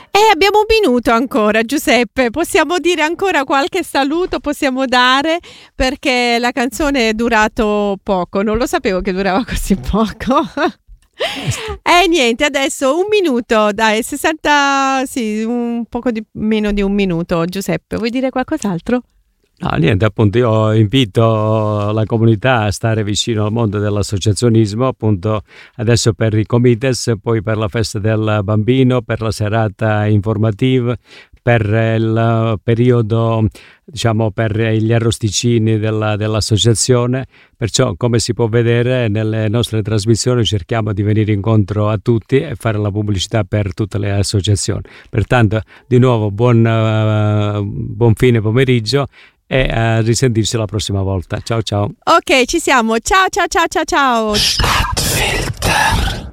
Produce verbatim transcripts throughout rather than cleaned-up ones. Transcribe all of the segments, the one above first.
Eh, abbiamo un minuto ancora, Giuseppe. Possiamo dire ancora qualche saluto, possiamo dare, perché la canzone è durato poco. Non lo sapevo che durava così poco. E eh, niente, adesso un minuto, dai, sessanta, sì, un poco di meno di un minuto. Giuseppe, vuoi dire qualcos'altro? No, niente, appunto io invito la comunità a stare vicino al mondo dell'associazionismo, appunto adesso per i comites, poi per la festa del bambino, per la serata informativa, per il periodo, diciamo, per gli arrosticini della, dell'associazione. Perciò, come si può vedere nelle nostre trasmissioni, cerchiamo di venire incontro a tutti e fare la pubblicità per tutte le associazioni. Pertanto, di nuovo, buon, uh, buon fine pomeriggio e a risentirci la prossima volta. Ciao ciao. Ok, ci siamo. Ciao ciao ciao ciao ciao. Stadtfilter.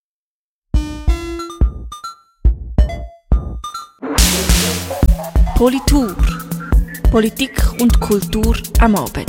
Politur. Politik und Kultur am Abend.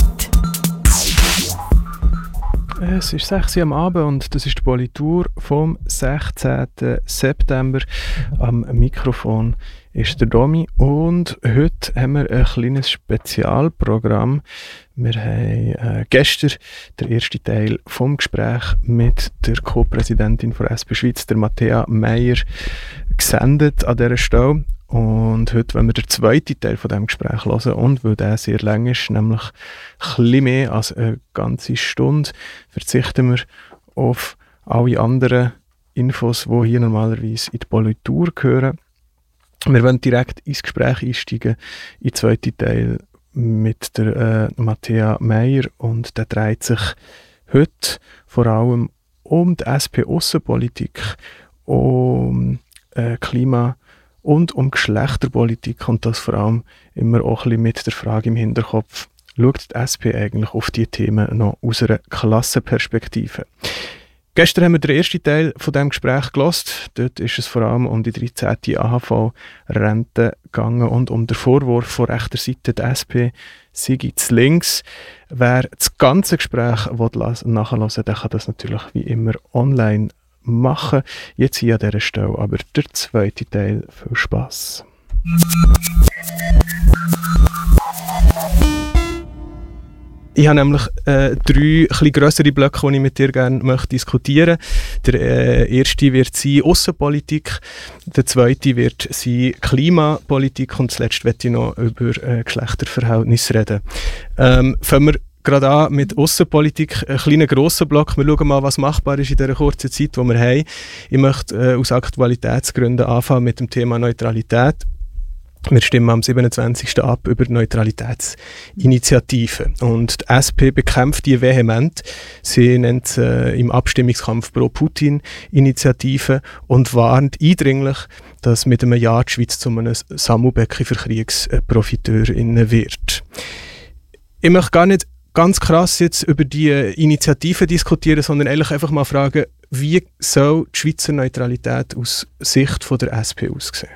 Es ist sechs Uhr am Abend und das ist die Politur vom sechzehnten September. Am Mikrofon ist der Domi und heute haben wir ein kleines Spezialprogramm. Wir haben äh, gestern den ersten Teil vom Gespräch mit der Co-Präsidentin von S P Schweiz, der Matthäa Meier, gesendet an dieser Stelle. Und heute wollen wir den zweiten Teil von diesem Gespräch hören. Und weil der sehr lang ist, nämlich ein bisschen mehr als eine ganze Stunde, verzichten wir auf alle anderen Infos, die hier normalerweise in die Politur gehören. Wir wollen direkt ins Gespräch einsteigen, in den zweiten Teil mit der äh, Matthäa Meier. Und der dreht sich heute vor allem um die S P-Aussenpolitik, um äh, Klima- und um Geschlechterpolitik, und das vor allem immer auch ein bisschen mit der Frage im Hinterkopf, schaut die S P eigentlich auf diese Themen noch aus einer Klassenperspektive. Gestern haben wir den ersten Teil von diesem Gespräch gehört. Dort ist es vor allem um die dreizehnte A H V-Rente gegangen und um den Vorwurf von rechter Seite der S P sei zu links. Wer das ganze Gespräch nachhören will, der kann das natürlich wie immer online machen. Jetzt hier an dieser Stelle aber der zweite Teil. Viel Spass. Ich habe nämlich äh, drei etwas grössere Blöcke, die ich mit dir gerne möchte diskutieren möchte. Der äh, erste wird sein Aussenpolitik, der zweite wird sein Klimapolitik und zuletzt möchte ich noch über äh, Geschlechterverhältnisse reden. Ähm, fangen wir gerade an mit Aussenpolitik, ein kleiner grosser Block. Wir schauen mal, was machbar ist in dieser kurzen Zeit, die wir haben. Ich möchte äh, aus Aktualitätsgründen anfangen mit dem Thema Neutralität. Wir stimmen am siebenundzwanzigsten ab über die Neutralitätsinitiative. Und die S P bekämpft die vehement. Sie nennt es äh, im Abstimmungskampf Pro-Putin-Initiative und warnt eindringlich, dass mit einem Jahr die Schweiz zu einem Sammelbecken für Kriegsprofiteurinnen wird. Ich möchte gar nicht ganz krass jetzt über die Initiative diskutieren, sondern eigentlich einfach mal fragen, wie soll die Schweizer Neutralität aus Sicht von der S P aussehen?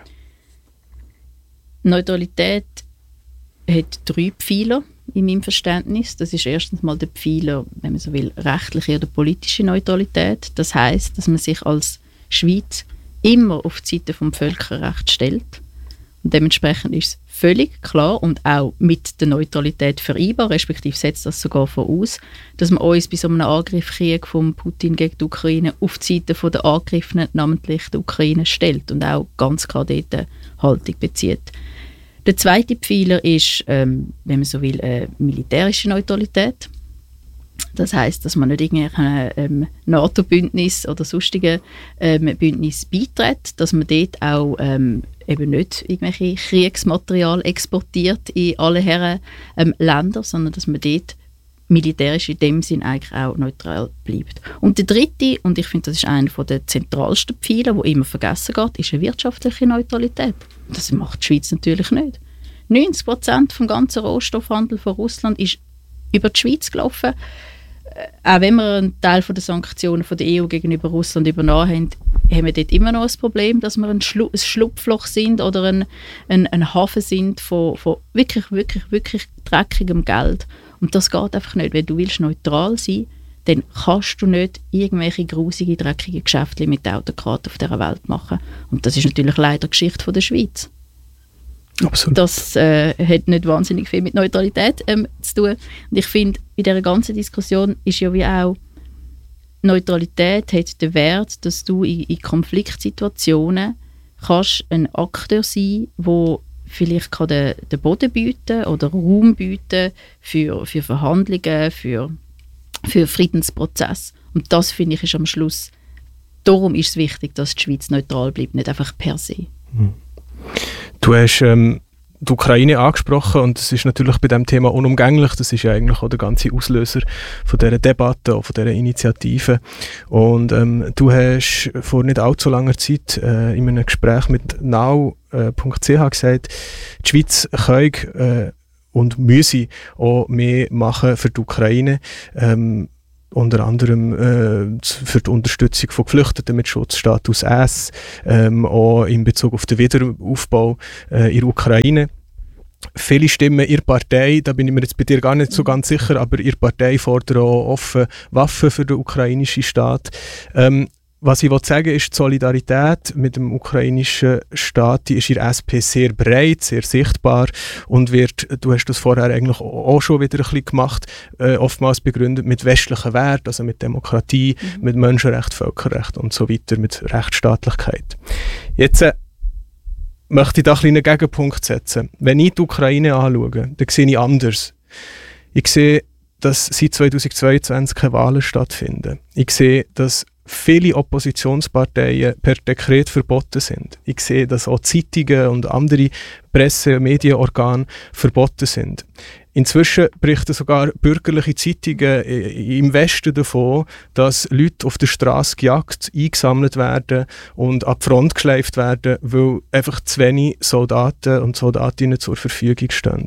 Neutralität hat drei Pfeiler in meinem Verständnis. Das ist erstens mal der Pfeiler, wenn man so will, rechtliche oder politische Neutralität. Das heisst, dass man sich als Schweiz immer auf die Seite vom Völkerrecht stellt. Und dementsprechend ist es völlig klar und auch mit der Neutralität vereinbar, respektive setzt das sogar voraus, dass man uns bei so einem Angriffskrieg von Putin gegen die Ukraine auf die Seite von der Angegriffenen, namentlich der Ukraine, stellt und auch ganz klar dort eine Haltung bezieht. Der zweite Pfeiler ist, ähm, wenn man so will, eine militärische Neutralität. Das heisst, dass man nicht irgendeinem ähm, NATO-Bündnis oder sonstigen ähm, Bündnis beitritt, dass man dort auch ähm, eben nicht irgendwelche Kriegsmaterial exportiert in alle Herren ähm, Länder, sondern dass man dort militärisch in dem Sinn eigentlich auch neutral bleibt. Und der dritte, und ich finde, das ist einer der zentralsten Pfeiler, der immer vergessen geht, ist eine wirtschaftliche Neutralität. Das macht die Schweiz natürlich nicht. neunzig Prozent vom ganzen Rohstoffhandel von Russland ist über die Schweiz gelaufen. Äh, auch wenn wir einen Teil von der Sanktionen von der E U gegenüber Russland übernommen haben, haben wir dort immer noch ein Problem, dass wir ein, Schlu- ein Schlupfloch sind oder ein, ein, ein Hafen sind von, von wirklich, wirklich, wirklich dreckigem Geld. Und das geht einfach nicht. Wenn du willst neutral sein, dann kannst du nicht irgendwelche grusige, dreckige Geschäfte mit der Autokrat auf dieser Welt machen. Und das ist natürlich leider die Geschichte von der Schweiz. Absolut. Das äh, hat nicht wahnsinnig viel mit Neutralität ähm, zu tun. Und ich finde, bei dieser ganzen Diskussion ist ja wie auch, Neutralität hat den Wert, dass du in, in Konfliktsituationen kannst ein Akteur sein, der vielleicht kann den, den Boden bieten oder Raum bieten für, für Verhandlungen, für, für Friedensprozess. Und das, finde ich, ist am Schluss, darum ist es wichtig, dass die Schweiz neutral bleibt, nicht einfach per se. Mhm. Du hast ähm, die Ukraine angesprochen und das ist natürlich bei diesem Thema unumgänglich. Das ist ja eigentlich auch der ganze Auslöser von dieser Debatte, auch von dieser Initiative. Und ähm, du hast vor nicht allzu langer Zeit äh, in einem Gespräch mit now punkt c h gesagt, die Schweiz kann äh, und müsse auch mehr machen für die Ukraine. Ähm, unter anderem äh, für die Unterstützung von Geflüchteten mit Schutzstatus S, ähm, auch in Bezug auf den Wiederaufbau äh, in der Ukraine. Viele Stimmen in der Partei, da bin ich mir jetzt bei dir gar nicht so ganz sicher, aber ihre Partei fordert auch offen Waffen für den ukrainischen Staat. Ähm, Was ich sagen will, ist, die Solidarität mit dem ukrainischen Staat, die ist in der S P sehr breit, sehr sichtbar und wird, du hast das vorher eigentlich auch schon wieder ein bisschen gemacht, äh, oftmals begründet mit westlichen Werten, also mit Demokratie, mhm. mit Menschenrecht, Völkerrecht und so weiter, mit Rechtsstaatlichkeit. Jetzt äh, möchte ich da einen kleinen Gegenpunkt setzen. Wenn ich die Ukraine anschaue, dann sehe ich anders. Ich sehe, dass seit zweitausendzweiundzwanzig keine Wahlen stattfinden. Ich sehe, dass viele Oppositionsparteien per Dekret verboten sind. Ich sehe, dass auch Zeitungen und andere Presse- und Medienorgane verboten sind. Inzwischen berichten sogar bürgerliche Zeitungen im Westen davon, dass Leute auf der Straße gejagt, eingesammelt werden und an die Front geschleift werden, weil einfach zu wenig Soldaten und Soldatinnen zur Verfügung stehen.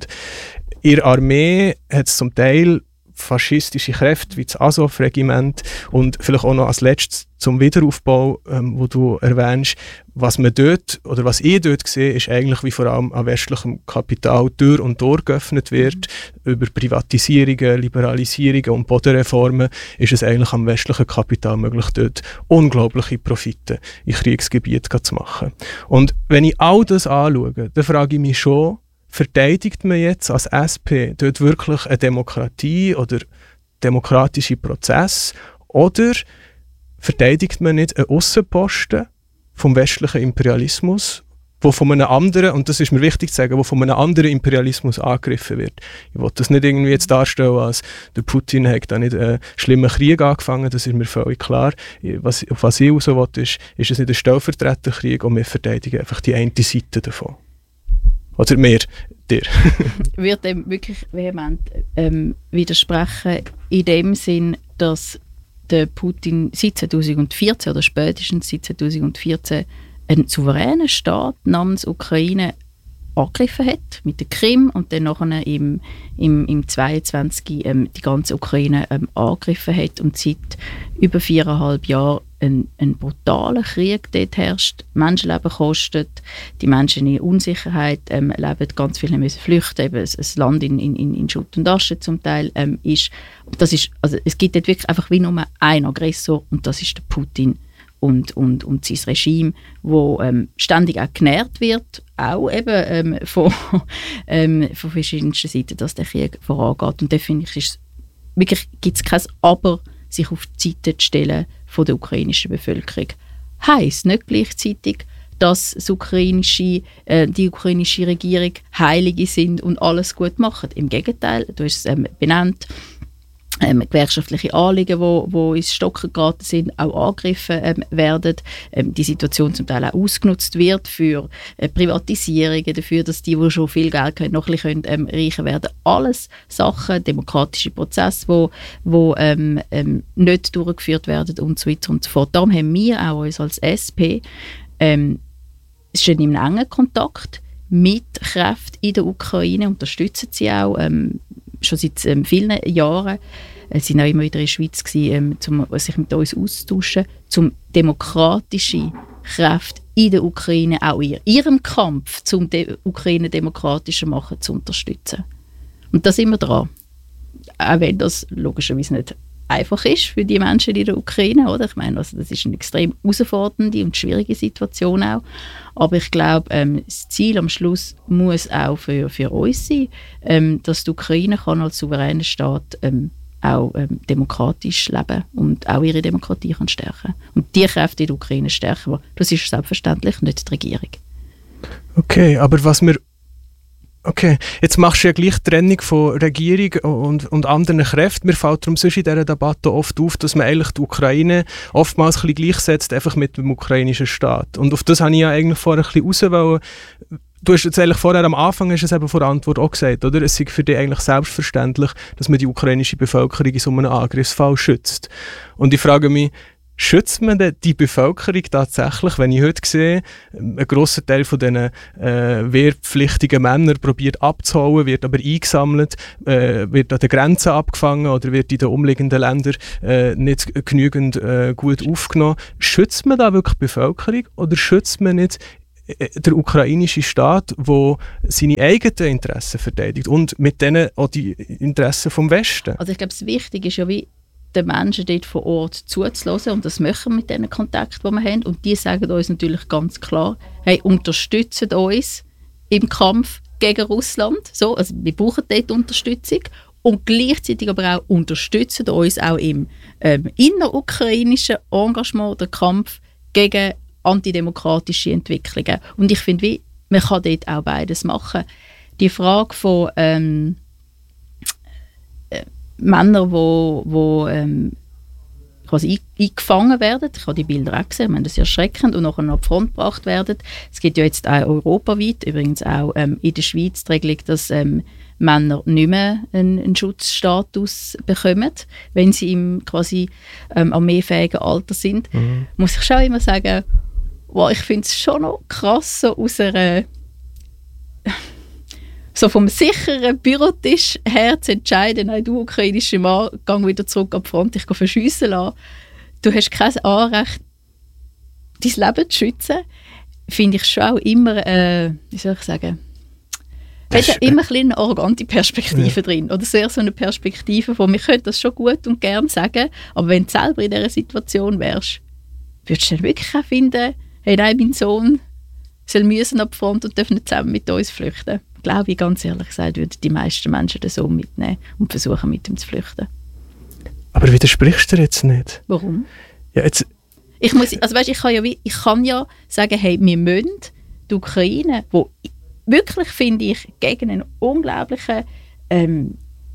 In der Armee hat es zum Teil faschistische Kräfte wie das Azov-Regiment und vielleicht auch noch als letztes zum Wiederaufbau, ähm, wo du erwähnst, was man dort oder was ich dort sehe, ist eigentlich wie vor allem an westlichem Kapital Tür und Tor geöffnet wird. Mhm. Über Privatisierungen, Liberalisierungen und Bodenreformen ist es eigentlich am westlichen Kapital möglich, dort unglaubliche Profite in Kriegsgebieten zu machen. Und wenn ich all das anschaue, dann frage ich mich schon, verteidigt man jetzt als S P dort wirklich eine Demokratie oder demokratische Prozess oder verteidigt man nicht einen Aussenposten vom westlichen Imperialismus, wo von einem anderen, und das ist mir wichtig zu sagen, wo von einem anderen Imperialismus angegriffen wird. Ich will das nicht irgendwie jetzt darstellen, als der Putin hat da nicht einen schlimmen Krieg angefangen, das ist mir völlig klar. Was, auf was ich raus will, ist, ist es nicht ein Stellvertreterkrieg und wir verteidigen einfach die eine Seite davon. Oder mehr dir. Ich würde dem wirklich vehement ähm, widersprechen, in dem Sinn, dass der Putin seit zweitausendvierzehn oder spätestens seit zweitausendvierzehn einen souveränen Staat namens Ukraine angegriffen hat, mit der Krim und dann nachher im, im, im zweiundzwanzig ähm, die ganze Ukraine ähm, angegriffen hat und seit über viereinhalb Jahren ein, ein brutaler Krieg dort herrscht, Menschenleben kostet, die Menschen in Unsicherheit ähm, leben, ganz viele müssen flüchten, eben ein Land in, in, in Schutt und Asche zum Teil ähm, ist. Das ist, also es gibt dort wirklich einfach wie nur einen Aggressor und das ist der Putin. Und, und, und sein Regime, das ähm, ständig auch genährt wird, auch eben ähm, von, ähm, von verschiedensten Seiten, dass der Krieg vorangeht. Und da finde ich, ist wirklich, gibt es kein Aber, sich auf die Seite zu stellen von der ukrainischen Bevölkerung. Heisst nicht gleichzeitig, dass das ukrainische, äh, die ukrainische Regierung Heilige sind und alles gut machen. Im Gegenteil, du hast es ähm, benannt, Ähm, gewerkschaftliche Anliegen, die wo, wo ins Stocken geraten sind, auch angegriffen ähm, werden. Ähm, die Situation zum Teil auch ausgenutzt wird für äh, Privatisierungen, dafür, dass die, die schon viel Geld haben, noch ein bisschen ähm, reicher werden. Alles Sachen, demokratische Prozesse, wo, wo ähm, ähm, nicht durchgeführt werden und so weiter und so fort. Darum haben wir auch uns als S P ähm, schon in einem engen Kontakt mit Kräften in der Ukraine, unterstützen sie auch ähm, schon seit ähm, vielen Jahren. Sie äh, sind auch immer wieder in der Schweiz gewesen, ähm, um sich mit uns auszutauschen, um demokratische Kräfte in der Ukraine auch in ihrem Kampf, um die Ukraine demokratischer zu machen, zu unterstützen. Und da sind wir dran. Auch wenn das logischerweise nicht einfach ist für die Menschen in der Ukraine, oder? Ich meine, also das ist eine extrem herausfordernde und schwierige Situation auch. Aber ich glaube, ähm, das Ziel am Schluss muss auch für, für uns sein, ähm, dass die Ukraine kann als souveräner Staat ähm, auch ähm, demokratisch leben und auch ihre Demokratie kann stärken. Und die Kräfte in der Ukraine stärken, das ist selbstverständlich nicht die Regierung. Okay, aber was wir Okay, jetzt machst du ja gleich die Trennung von Regierung und, und anderen Kräften. Mir fällt darum sonst in dieser Debatte oft auf, dass man eigentlich die Ukraine oftmals ein bisschen gleichsetzt, einfach mit dem ukrainischen Staat. Und auf das habe ich ja eigentlich vorher ein bisschen raus wollen. Du hast jetzt eigentlich vorher am Anfang hast es eben vor der Antwort auch gesagt, oder? Es ist für dich eigentlich selbstverständlich, dass man die ukrainische Bevölkerung in so einem Angriffsfall schützt. Und ich frage mich, schützt man denn die Bevölkerung tatsächlich, wenn ich heute sehe, ein grosser Teil von diesen äh, wehrpflichtigen Männern probiert abzuholen, wird aber eingesammelt, äh, wird an den Grenzen abgefangen oder wird in den umliegenden Ländern äh, nicht genügend äh, gut aufgenommen. Schützt man da wirklich die Bevölkerung oder schützt man nicht der ukrainische Staat, der seine eigenen Interessen verteidigt und mit denen auch die Interessen vom Westen? Also ich glaube, das Wichtige ist ja, wie den Menschen dort vor Ort zuzulassen und das machen wir mit den Kontakten, die wir haben. Und die sagen uns natürlich ganz klar, hey, unterstützt uns im Kampf gegen Russland. So, also wir brauchen dort Unterstützung. Und gleichzeitig aber auch unterstützen uns auch im ähm, innerukrainischen Engagement, der Kampf gegen antidemokratische Entwicklungen. Und ich finde, wie, man kann dort auch beides machen. Die Frage von ähm, äh, Männern, die wo, wo, ähm, quasi eingefangen werden, ich habe die Bilder auch gesehen, ich meine, das ist erschreckend, und nachher an die Front gebracht werden. Es gibt ja jetzt auch europaweit, übrigens auch ähm, in der Schweiz die Regelung, dass ähm, Männer nicht mehr einen, einen Schutzstatus bekommen, wenn sie im quasi ähm, armeefähigen Alter sind. Mhm. Muss ich schon immer sagen, wow, ich finde es schon noch krass, so aus einer so vom sicheren Bürotisch her zu entscheiden, nein, du ukrainischer Mann, geh wieder zurück an die Front, ich gehe verschiessen lassen. Du hast kein Anrecht, dein Leben zu schützen, finde ich schon auch immer, äh, wie soll ich sagen, hat ja immer ein eine arrogante Perspektive ja. drin. Oder sehr so eine Perspektive von, wir können das schon gut und gern sagen, aber wenn du selber in dieser Situation wärst, würdest du dann wirklich auch finden, hey, nein, mein Sohn soll müssen ab die Front und darf nicht zusammen mit uns flüchten. Glaube ich, ganz ehrlich gesagt, würden die meisten Menschen den Sohn mitnehmen und versuchen, mit ihm zu flüchten. Aber widersprichst du jetzt nicht? Warum? Ja, jetzt ich, muss, also weißt, ich, kann ja, ich kann ja sagen, hey, wir müssen die Ukraine, wo wirklich, finde ich, gegen einen unglaublichen ähm,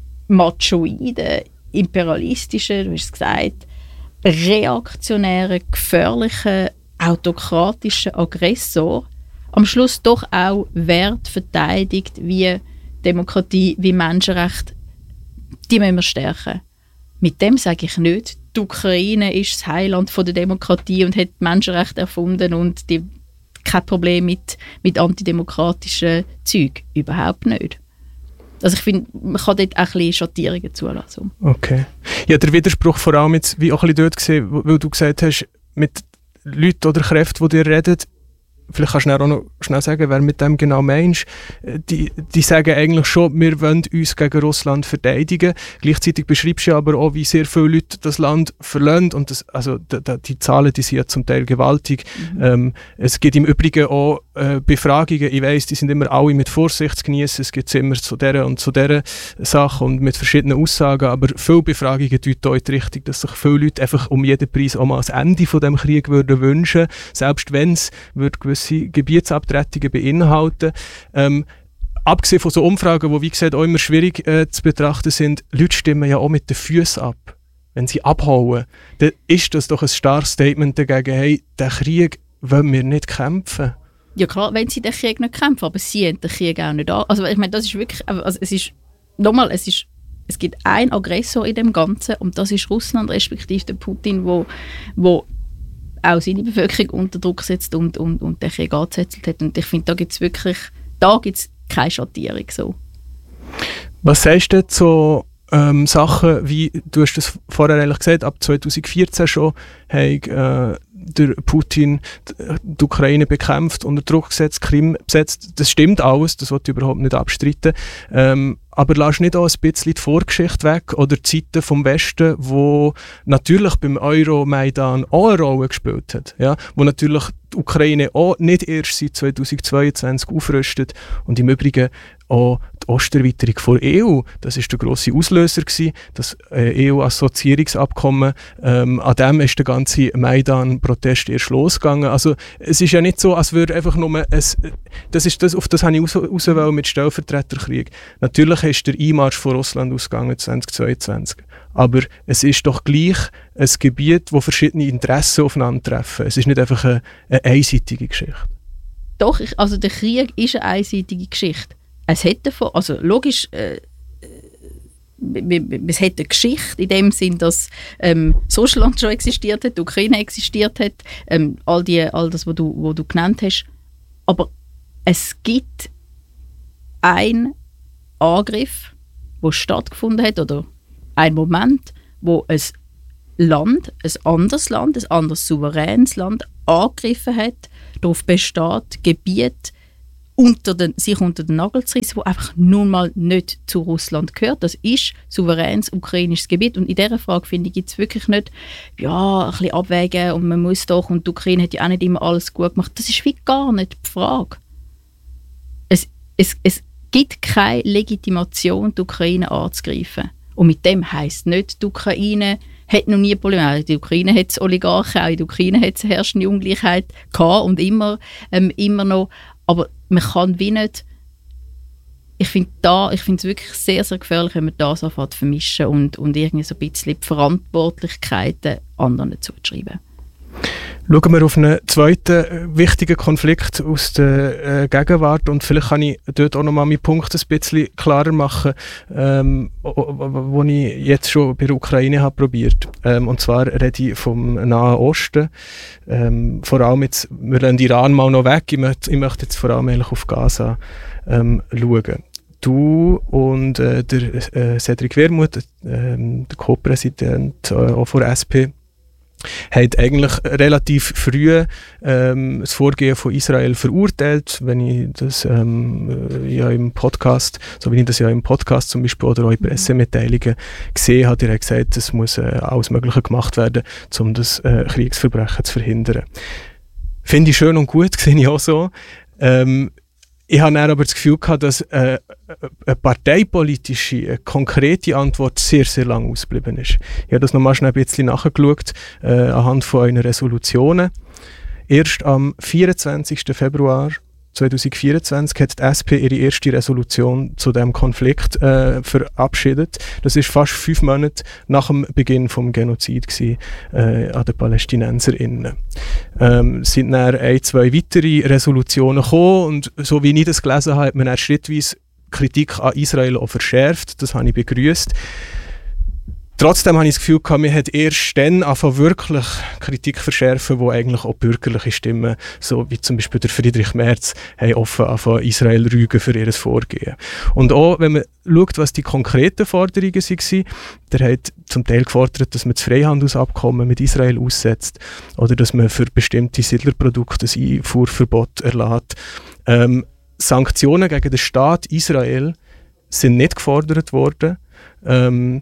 machoiden, imperialistischen, du hast es gesagt, reaktionären, gefährlichen, autokratischen Aggressor am Schluss doch auch Wert verteidigt wie Demokratie, wie Menschenrechte, die müssen wir stärken. Mit dem sage ich nicht, die Ukraine ist das Heiland von der Demokratie und hat Menschenrechte erfunden und die, kein Problem mit, mit antidemokratischen Zeug. Überhaupt nicht. Also ich finde, man kann dort auch ein bisschen Schattierungen zulassen. Okay. Ja, der Widerspruch vor allem jetzt, wie auch ein bisschen dort gesehen, weil du gesagt hast, mit Leuten oder Kräften, die dir reden, vielleicht kannst du auch noch schnell sagen, wer mit dem genau meinst. Die, die sagen eigentlich schon, wir wollen uns gegen Russland verteidigen. Gleichzeitig beschreibst du aber auch, wie sehr viele Leute das Land verlassen. Und das, also, die, die Zahlen die sind ja zum Teil gewaltig. Mhm. Ähm, es gibt im Übrigen auch äh, Befragungen. Ich weiss, die sind immer alle mit Vorsicht zu genießen. Es gibt immer zu dieser und zu dieser Sache und mit verschiedenen Aussagen. Aber viele Befragungen deuten auch in die Richtung, dass sich viele Leute einfach um jeden Preis auch mal das Ende von dem Krieg würden wünschen. Selbst wenn es gewisse Gebietsabtretungen beinhalten. Ähm, abgesehen von so Umfragen, die wie gesagt auch immer schwierig äh, zu betrachten sind, Leute stimmen ja auch mit den Füßen ab. Wenn sie abhauen, dann ist das doch ein starkes Statement dagegen, hey, den Krieg wollen wir nicht kämpfen. Ja klar, wenn sie den Krieg nicht kämpfen, aber sie haben den Krieg auch nicht an. Also ich meine, das ist wirklich, also es ist, nochmal, es ist, es gibt einen Aggressor in dem Ganzen und das ist Russland, respektive der Putin, wo, wo auch seine Bevölkerung unter Druck setzt und, und, und den Krieg angezettelt hat. Und ich finde, da gibt es wirklich, da gibt es keine Schattierung so. Was sagst du zu ähm, Sachen, wie, du hast das vorher eigentlich gesagt, ab zwanzig vierzehn schon, hat äh, der Putin die Ukraine bekämpft, unter Druck gesetzt, Krim besetzt. Das stimmt alles, das wollte ich überhaupt nicht abstreiten. Ähm, aber lass nicht auch ein bisschen die Vorgeschichte weg oder die Zeiten vom Westen, wo natürlich beim Euromaidan auch eine Rolle gespielt hat, ja? Wo natürlich die Ukraine auch nicht erst seit zweitausendzweiundzwanzig aufrüstet und im Übrigen auch die Osterweiterung von E U, das ist der grosse Auslöser gewesen, das äh, E U-Assoziierungsabkommen, ähm, an dem ist der ganze Maidan-Protest erst losgegangen. Also es ist ja nicht so, als würde einfach nur, ein, das ist das, auf das habe ich raus, raus wollen mit Stellvertreterkrieg. Natürlich ist der Einmarsch von Russland ausgegangen zweitausendzweiundzwanzig, aber es ist doch gleich ein Gebiet, wo verschiedene Interessen aufeinandertreffen. Es ist nicht einfach eine, eine einseitige Geschichte. Doch, ich, also der Krieg ist eine einseitige Geschichte. Es hätte davon, also logisch, äh, es hätte eine Geschichte in dem Sinn, dass ähm, das Russland schon existiert hat, die Ukraine existiert hat, ähm, all, die, all das, was du, was du genannt hast. Aber es gibt einen Angriff, der stattgefunden hat, oder einen Moment, wo ein Land, ein anderes Land, ein anderes souveränes Land angegriffen hat, darauf besteht, Gebiet unter den, sich unter den Nagel zu reissen, das einfach nun mal nicht zu Russland gehört. Das ist souveränes ukrainisches Gebiet. Und in dieser Frage, finde ich, gibt es wirklich nicht, ja, ein bisschen abwägen und man muss doch, und die Ukraine hat ja auch nicht immer alles gut gemacht. Das ist wie gar nicht die Frage. Es, es, es gibt keine Legitimation, die Ukraine anzugreifen. Und mit dem heisst nicht, die Ukraine hat noch nie Probleme. Die Ukraine hat es Oligarchen, auch in der Ukraine hat es eine herrschende Ungleichheit gehabt und immer, ähm, immer noch. Aber man kann wie nicht, ich finde da, ich finde es wirklich sehr, sehr gefährlich, wenn man das anfängt zu vermischen und, und irgendwie so ein bisschen die Verantwortlichkeiten anderen zuzuschreiben. Schauen wir auf einen zweiten wichtigen Konflikt aus der äh, Gegenwart und vielleicht kann ich dort auch noch mal meinen Punkt ein bisschen klarer machen, ähm, wo ich jetzt schon bei der Ukraine habe probiert. Ähm, und zwar rede ich vom Nahen Osten. Ähm, vor allem jetzt, wir lassen Iran mal noch weg, ich möchte, ich möchte jetzt vor allem eigentlich auf Gaza ähm, schauen. Du und äh, der äh, Cedric Wermuth, äh, der Co-Präsident äh, auch von S P, hat eigentlich relativ früh ähm, das Vorgehen von Israel verurteilt, wenn ich das ähm, ja im Podcast, so wie ich das ja im Podcast zum Beispiel oder auch in Pressemitteilungen gesehen habe, er hat gesagt, es muss äh, alles Mögliche gemacht werden, um das äh, Kriegsverbrechen zu verhindern. Finde ich schön und gut, sehe ich auch so. Ähm, Ich habe dann aber das Gefühl gehabt, dass äh, eine parteipolitische, eine konkrete Antwort sehr, sehr lang ausgeblieben ist. Ich habe das nochmal schnell ein bisschen nachgeschaut, äh, anhand von einer Resolutionen. Erst am vierundzwanzigsten Februar zweitausendvierundzwanzig hat die S P ihre erste Resolution zu diesem Konflikt äh, verabschiedet. Das ist fast fünf Monate nach dem Beginn des Genozid gewesen, äh, an den PalästinenserInnen. Ähm, es sind dann ein, zwei weitere Resolutionen gekommen und so wie ich das gelesen habe, hat man dann schrittweise Kritik an Israel auch verschärft. Das habe ich begrüßt. Trotzdem habe ich das Gefühl gehabt, man hat erst dann angefangen, wirklich Kritik verschärfen, wo eigentlich auch bürgerliche Stimmen, so wie zum Beispiel der Friedrich Merz, haben offen angefangen, Israel rügen für ihr Vorgehen. Und auch, wenn man schaut, was die konkreten Forderungen waren, der hat zum Teil gefordert, dass man das Freihandelsabkommen mit Israel aussetzt oder dass man für bestimmte Siedlerprodukte ein Einfuhrverbot erlässt. Ähm, Sanktionen gegen den Staat Israel sind nicht gefordert worden. Ähm,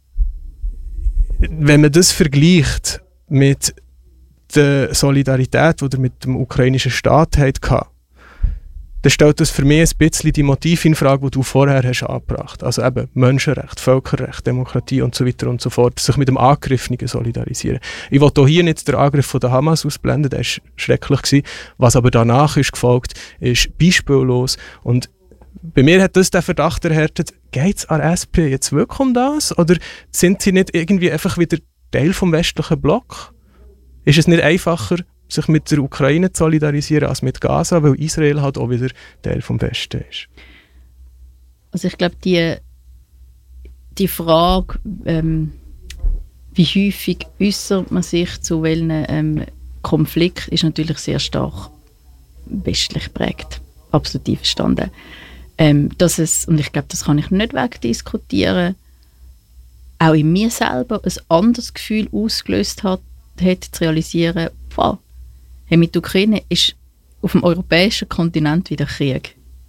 Wenn man das vergleicht mit der Solidarität, die er mit dem ukrainischen Staat hatte, dann stellt das für mich ein bisschen die Motive in Frage, die du vorher hast angebracht. Also eben Menschenrecht, Völkerrecht, Demokratie und so weiter und so fort. Sich mit dem Angriffenen solidarisieren. Ich will auch hier nicht den Angriff von der Hamas ausblenden, der war schrecklich gewesen. Was aber danach ist gefolgt, ist beispiellos. Und bei mir hat das den Verdacht erhärtet, geht es an S P jetzt wirklich um das? Oder sind sie nicht irgendwie einfach wieder Teil vom westlichen Block? Ist es nicht einfacher, sich mit der Ukraine zu solidarisieren als mit Gaza, weil Israel halt auch wieder Teil vom Westen ist? Also ich glaube, die, die Frage, ähm, wie häufig äußert man sich zu welchen ähm, Konflikt, ist natürlich sehr stark westlich geprägt. Absolut einverstanden. Ähm, dass es, und ich glaube, das kann ich nicht wegdiskutieren, auch in mir selber ein anderes Gefühl ausgelöst hat, hat zu realisieren, wow, hey, mit der Ukraine ist auf dem europäischen Kontinent wieder Krieg.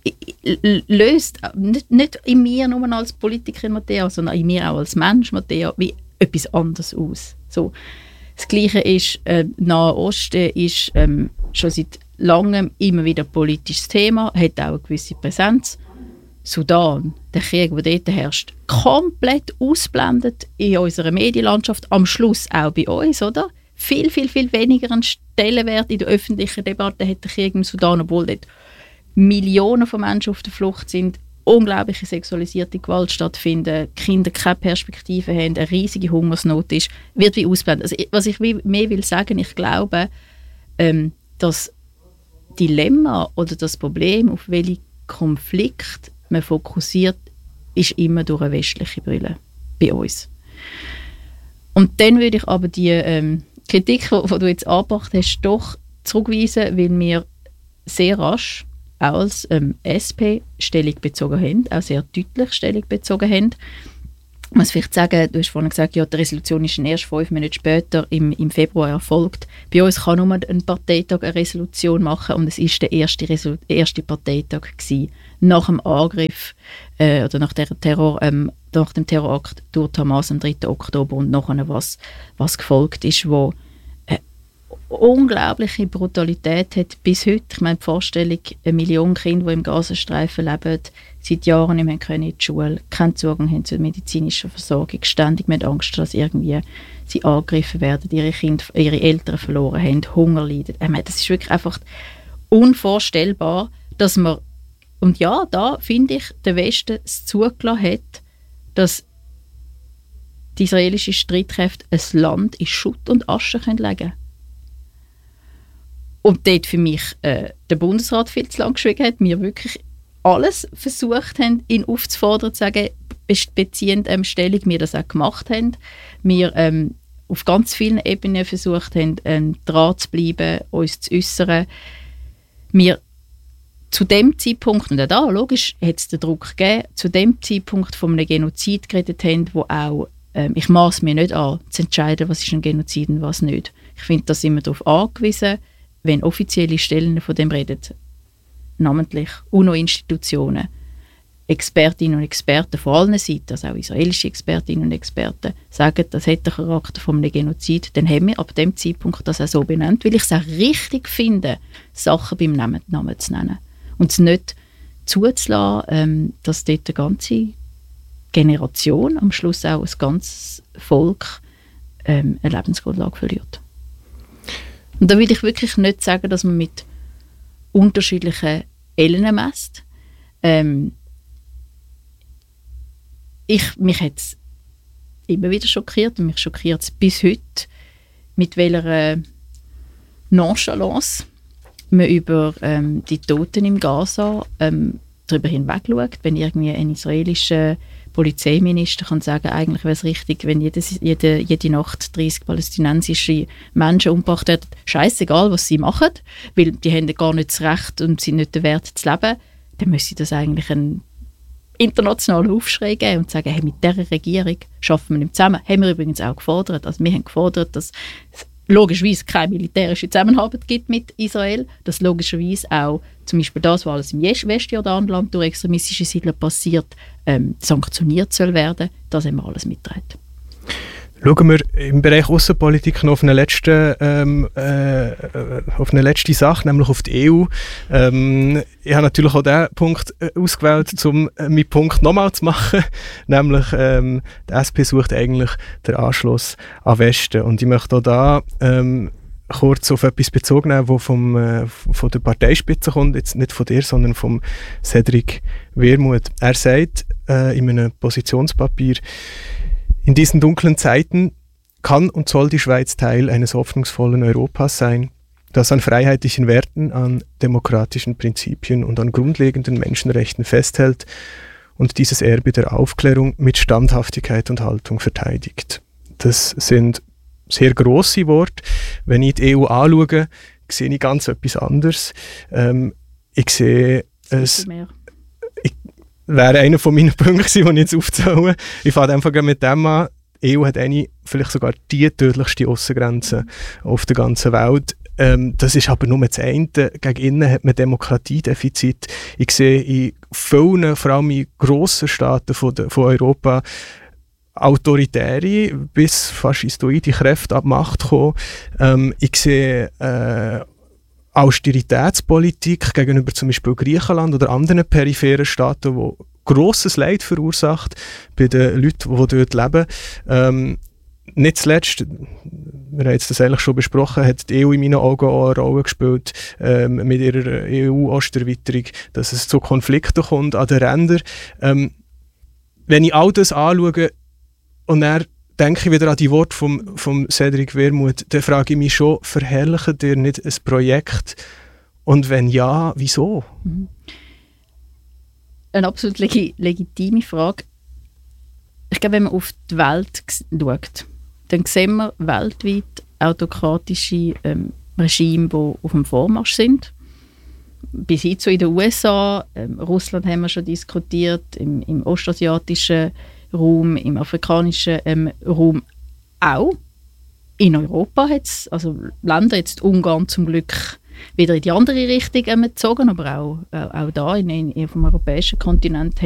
löst nicht, nicht in mir nur als Politikerin, Mattea, sondern in mir auch als Mensch, Mattea, wie etwas anderes aus. So. Das Gleiche ist, äh, Nahe Osten ist ähm, schon seit langem immer wieder ein politisches Thema, hat auch eine gewisse Präsenz. Sudan, der Krieg, der dort herrscht, komplett ausblendet in unserer Medienlandschaft, am Schluss auch bei uns, oder? Viel, viel, viel weniger einen Stellenwert in der öffentlichen Debatte hat der Krieg im Sudan, obwohl dort Millionen von Menschen auf der Flucht sind, unglaubliche sexualisierte Gewalt stattfinden, Kinder keine Perspektive haben, eine riesige Hungersnot ist, wird wie ausblendet. Also, was ich mehr will sagen, ich glaube, ähm, das Dilemma oder das Problem, auf welchen Konflikt man fokussiert, ist immer durch eine westliche Brille bei uns. Und dann würde ich aber die ähm, Kritik, die du jetzt angebracht hast, doch zurückweisen, weil wir sehr rasch auch als ähm, S P Stellung bezogen haben, auch sehr deutlich Stellung bezogen haben. Ich muss vielleicht sagen, du hast vorhin gesagt, ja, die Resolution ist erst fünf Minuten später im, im Februar erfolgt. Bei uns kann nur ein Parteitag eine Resolution machen und es war der erste, Resol- erste Parteitag gewesen, nach dem Angriff äh, oder nach, der Terror, ähm, nach dem Terrorakt durch die Hamas am dritten Oktober und nachher was, was gefolgt ist, wo unglaubliche Brutalität hat bis heute. Ich meine, die Vorstellung, eine Million Kinder, die im Gazastreifen leben, seit Jahren nicht mehr können in die Schule, keinen Zugang haben zur medizinischen Versorgung, ständig mit Angst, dass irgendwie sie angegriffen werden, ihre Kinder, ihre Eltern verloren haben, Hunger leiden. Ich meine, das ist wirklich einfach unvorstellbar, dass man, und ja, da finde ich, der Westen es zugelassen hat, dass die israelischen Streitkräfte ein Land in Schutt und Asche legen können. Und dort für mich äh, der Bundesrat viel zu lange geschwiegen hat, wir wirklich alles versucht haben, ihn aufzufordern, zu sagen, beziehend ähm, Stellung, wir das auch gemacht haben. Wir ähm, auf ganz vielen Ebenen versucht haben, ähm, dran zu bleiben, uns zu äußern. Wir zu dem Zeitpunkt, und auch da, logisch, hat es den Druck gegeben, zu dem Zeitpunkt von einem Genozid geredet haben, wo auch, ähm, ich maß mir nicht an, zu entscheiden, was ist ein Genozid und was nicht. Ich finde, da sind wir darauf angewiesen, wenn offizielle Stellen von dem reden, namentlich UNO-Institutionen, Expertinnen und Experten von allen Seiten, also auch israelische Expertinnen und Experten, sagen, das hat den Charakter von einem Genozid, dann haben wir ab dem Zeitpunkt das auch so benannt, weil ich es auch richtig finde, Sachen beim Namen, Namen zu nennen. Und es nicht zuzulassen, ähm, dass dort eine ganze Generation, am Schluss auch ein ganzes Volk, ähm, eine Lebensgrundlage verliert. Und da will ich wirklich nicht sagen, dass man mit unterschiedlichen Ellen messt. Ähm, ich, mich hat es immer wieder schockiert und mich schockiert es bis heute, mit welcher Nonchalance man über ähm, die Toten im Gaza ähm, darüber hinweg schaut, wenn irgendwie ein israelischer Polizeiminister kann sagen, eigentlich wäre es richtig, wenn jede, jede, jede Nacht dreißig palästinensische Menschen umgebracht werden. Scheißegal, was sie machen, weil die haben gar nicht das Recht und sind nicht der Wert zu leben. Dann müsste das eigentlich einen internationalen Aufschrei geben und sagen, hey, mit dieser Regierung schaffen wir nicht zusammen. Haben wir übrigens auch gefordert. Also wir haben gefordert, dass es logischerweise keine militärische Zusammenarbeit gibt mit Israel, dass logischerweise auch zum Beispiel das, was alles im Westjordanland durch extremistische Siedler passiert, ähm, sanktioniert soll werden. Das haben wir alles mitgetragen. Schauen wir im Bereich Außenpolitik noch auf eine letzte, ähm, äh, auf eine letzte Sache, nämlich auf die E U. Ähm, ich habe natürlich auch diesen Punkt äh, ausgewählt, um äh, meinen Punkt nochmal zu machen. Nämlich, ähm, die S P sucht eigentlich den Anschluss an Westen. Und ich möchte auch da ähm, kurz auf etwas bezogen nehmen, das vom, äh, von der Parteispitze kommt, jetzt nicht von dir, sondern vom Cedric Wermuth. Er sagt äh, in einem Positionspapier, in diesen dunklen Zeiten kann und soll die Schweiz Teil eines hoffnungsvollen Europas sein, das an freiheitlichen Werten, an demokratischen Prinzipien und an grundlegenden Menschenrechten festhält und dieses Erbe der Aufklärung mit Standhaftigkeit und Haltung verteidigt. Das sind sehr grosse Worte. Wenn ich die E U anschaue, sehe ich ganz etwas anderes. Ähm, ich sehe es... wäre einer von meinen Punkten, die ich jetzt aufzähle. Ich fange einfach mit dem an. Die E U hat eine, vielleicht sogar die tödlichste Aussengrenze auf der ganzen Welt. Ähm, das ist aber nur das eine. Gegen innen hat man Demokratiedefizit. Ich sehe in vielen, vor allem in grossen Staaten von, de, von Europa, autoritäre bis faschistoide Kräfte an die Macht kommen. Ähm, ich sehe äh, Austeritätspolitik gegenüber zum Beispiel Griechenland oder anderen peripheren Staaten, die grosses Leid verursacht bei den Leuten, die dort leben. Ähm, nicht zuletzt, wir haben das eigentlich schon besprochen, hat die E U in meinen Augen auch eine Rolle gespielt ähm, mit ihrer E U-Osterweiterung, dass es zu Konflikten kommt an den Rändern. Ähm, wenn ich all das anschaue und dann denke ich wieder an die Worte von vom Cédric Wermuth, dann frage ich mich schon, verherrlichen ihr nicht ein Projekt? Und wenn ja, wieso? Mhm. Eine absolut leg- legitime Frage. Ich glaube, wenn man auf die Welt g- schaut, dann sehen wir weltweit autokratische ähm, Regime, die auf dem Vormarsch sind. Bis hin zu in den U S A, ähm, Russland haben wir schon diskutiert, im, im ostasiatischen Raum, im afrikanischen ähm, Raum auch. In Europa hat es, also Länder, jetzt Ungarn zum Glück wieder in die andere Richtung ähm, gezogen, aber auch, äh, auch da in, in, auf dem europäischen Kontinent